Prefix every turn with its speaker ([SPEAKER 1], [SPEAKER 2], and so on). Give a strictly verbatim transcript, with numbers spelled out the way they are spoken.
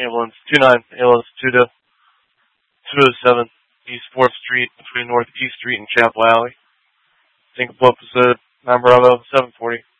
[SPEAKER 1] ambulance two nine, ambulance two to two oh seven East fourth Street between Northeast Street and Chapel Alley. Think of episode number of seven forty.